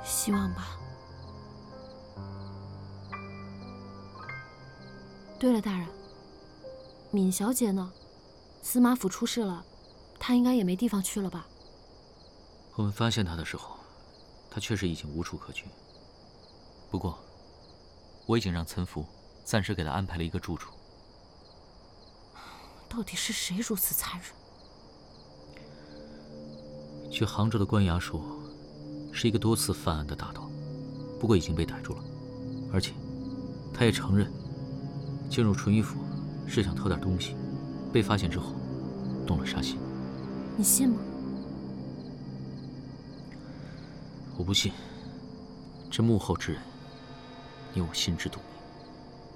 希望吧。对了，大人，闵小姐呢？司马府出事了，她应该也没地方去了吧？ 我们发现她的时候，她确实已经无处可去。不过，我已经让岑福暂时给她安排了一个住处。 到底是谁如此残忍？ 据杭州的官衙说，是一个多次犯案的大盗，不过已经被逮住了，而且他也承认进入淳于府是想偷点东西，被发现之后动了杀心。 你信吗？ 我不信，这幕后之人，你我心知肚明。